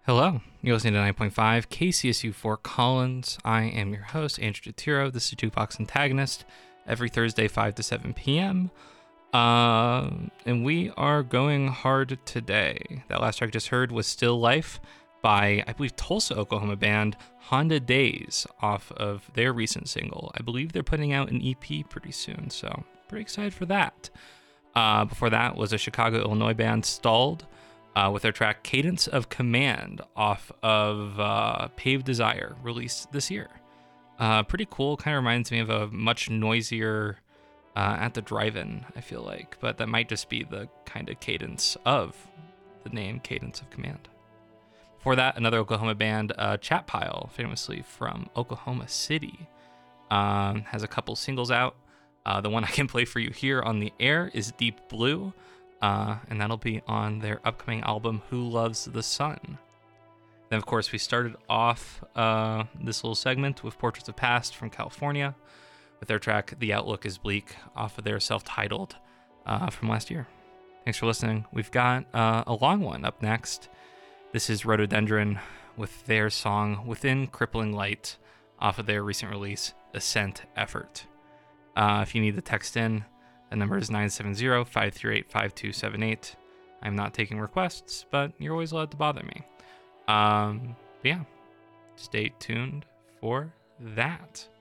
Hello, you're listening to 9.5 KCSU Fort Collins. I am your host, Andrew Tiro. This is Jukebox Antagonist, every Thursday, 5 to 7 p.m. And we are going hard today. That last track I just heard was Still Life by, I believe, Tulsa, Oklahoma band Honda Days off of their recent single. I believe they're putting out an EP pretty soon, so pretty excited for that. Before that was a Chicago, Illinois band, Stalled, with their track Cadence of Command off of Paved Desire, released this year. Pretty cool, kind of reminds me of a much noisier At the Drive-In, I feel like, but that might just be the kind of cadence of the name Cadence of Command. Before that, another Oklahoma band, Chat Pile, famously from Oklahoma City, has a couple singles out. The one I can play for you here on the air is Deep Blue, and that'll be on their upcoming album, Who Loves the Sun. Then, of course, we started off this little segment with Portraits of Past from California, with their track The Outlook is Bleak off of their self-titled from last year. Thanks for listening. We've got a long one up next. This is Rhododendron with their song Within Crippling Light off of their recent release, Ascent Effort. If you need to text in, the number is 970-538-5278. I'm not taking requests, but you're always allowed to bother me. But yeah, stay tuned for that.